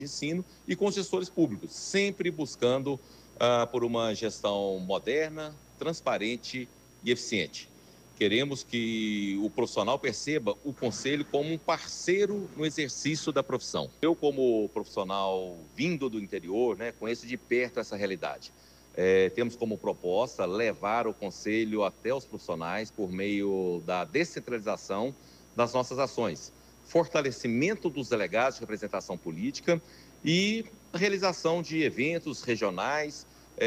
de ensino e com os gestores públicos, sempre buscando por uma gestão moderna, transparente e eficiente. Queremos que o profissional perceba o Conselho como um parceiro no exercício da profissão. Eu, como profissional vindo do interior, conheço de perto essa realidade. Temos como proposta levar o Conselho até os profissionais por meio da descentralização das nossas ações, fortalecimento dos delegados de representação política e realização de eventos regionais,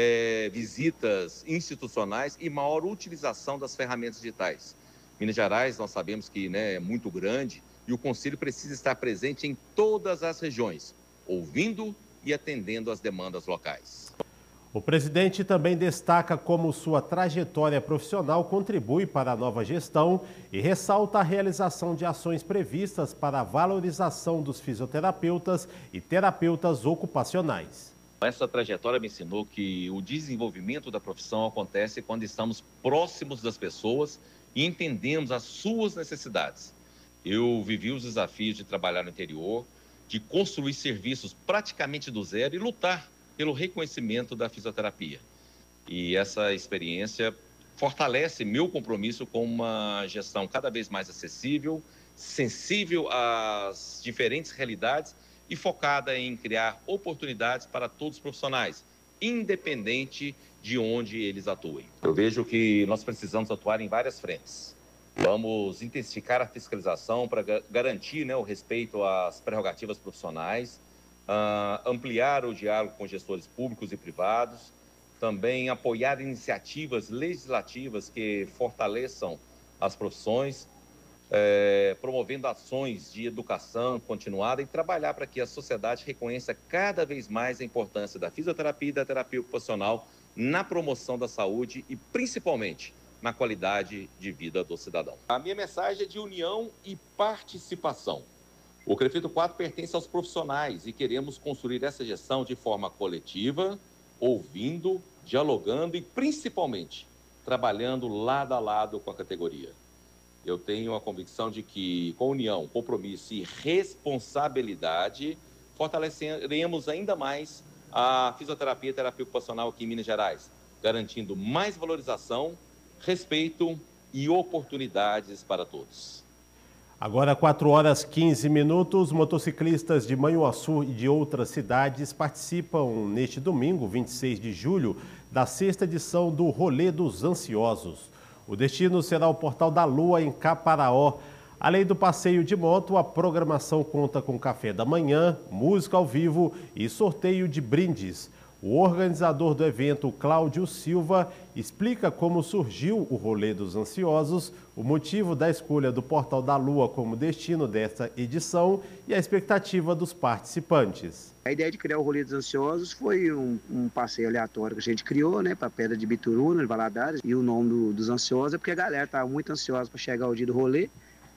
visitas institucionais e maior utilização das ferramentas digitais. Minas Gerais, nós sabemos que é muito grande e o Conselho precisa estar presente em todas as regiões, ouvindo e atendendo às demandas locais. O presidente também destaca como sua trajetória profissional contribui para a nova gestão e ressalta a realização de ações previstas para a valorização dos fisioterapeutas e terapeutas ocupacionais. Essa trajetória me ensinou que o desenvolvimento da profissão acontece quando estamos próximos das pessoas e entendemos as suas necessidades. Eu vivi os desafios de trabalhar no interior, de construir serviços praticamente do zero e lutar pelo reconhecimento da fisioterapia. E essa experiência fortalece meu compromisso com uma gestão cada vez mais acessível, sensível às diferentes realidades e focada em criar oportunidades para todos os profissionais, independente de onde eles atuem. Eu vejo que nós precisamos atuar em várias frentes. Vamos intensificar a fiscalização para garantir o respeito às prerrogativas profissionais, ampliar o diálogo com gestores públicos e privados, também apoiar iniciativas legislativas que fortaleçam as profissões, promovendo ações de educação continuada e trabalhar para que a sociedade reconheça cada vez mais a importância da fisioterapia e da terapia ocupacional na promoção da saúde e principalmente na qualidade de vida do cidadão. A minha mensagem é de união e participação. O CREFITO 4 pertence aos profissionais e queremos construir essa gestão de forma coletiva, ouvindo, dialogando e, principalmente, trabalhando lado a lado com a categoria. Eu tenho a convicção de que, com união, compromisso e responsabilidade, fortaleceremos ainda mais a fisioterapia e a terapia ocupacional aqui em Minas Gerais, garantindo mais valorização, respeito e oportunidades para todos. Agora, 4h15, motociclistas de Manhuaçu e de outras cidades participam neste domingo, 26 de julho, da 6ª edição do Rolê dos Ansiosos. O destino será o Portal da Lua, em Caparaó. Além do passeio de moto, a programação conta com café da manhã, música ao vivo e sorteio de brindes. O organizador do evento, Cláudio Silva, explica como surgiu o Rolê dos Ansiosos, o motivo da escolha do Portal da Lua como destino desta edição e a expectativa dos participantes. A ideia de criar o Rolê dos Ansiosos foi um passeio aleatório que a gente criou, para a Pedra de Bituruna, em Valadares. E o nome dos Ansiosos é porque a galera estava muito ansiosa para chegar ao dia do rolê.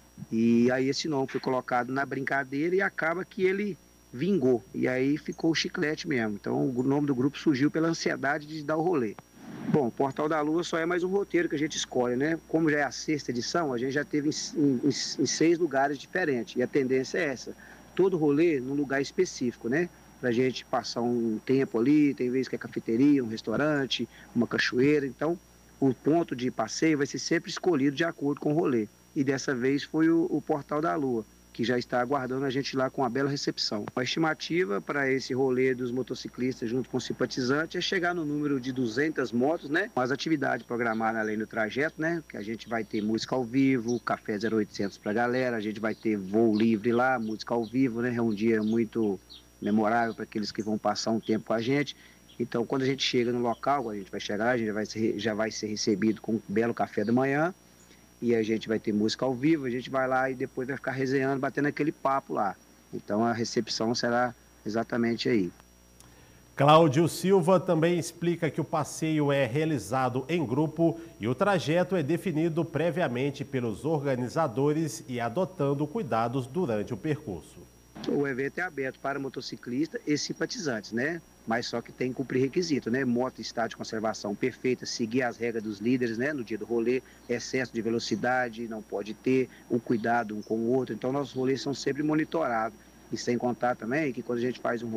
E aí esse nome foi colocado na brincadeira e acaba que ele vingou, e aí ficou o chiclete mesmo. Então o nome do grupo surgiu pela ansiedade de dar o rolê. Bom, Portal da Lua só é mais um roteiro que a gente escolhe, Como já é a 6ª edição, a gente já teve em 6 lugares diferentes, e a tendência é essa. Todo rolê num lugar específico, Pra gente passar um tempo ali, tem vezes que é cafeteria, um restaurante, uma cachoeira. Então o ponto de passeio vai ser sempre escolhido de acordo com o rolê. E dessa vez foi o Portal da Lua, que já está aguardando a gente lá com uma bela recepção. A estimativa para esse rolê dos motociclistas junto com os simpatizantes é chegar no número de 200 motos, Com as atividades programadas além do trajeto, Que a gente vai ter música ao vivo, café 0800 para a galera, a gente vai ter voo livre lá, música ao vivo, É um dia muito memorável para aqueles que vão passar um tempo com a gente. Então, quando a gente chega no local, a gente vai chegar, a gente já vai ser recebido com um belo café da manhã, e a gente vai ter música ao vivo, a gente vai lá e depois vai ficar resenhando, batendo aquele papo lá. Então a recepção será exatamente aí. Cláudio Silva também explica que o passeio é realizado em grupo e o trajeto é definido previamente pelos organizadores e adotando cuidados durante o percurso. O evento é aberto para motociclistas e simpatizantes, Mas só que tem que cumprir requisito, Moto em estado de conservação perfeita, seguir as regras dos líderes, No dia do rolê, excesso de velocidade, não pode ter, o cuidado um com o outro. Então nossos rolês são sempre monitorados E sem contar também que quando a gente faz um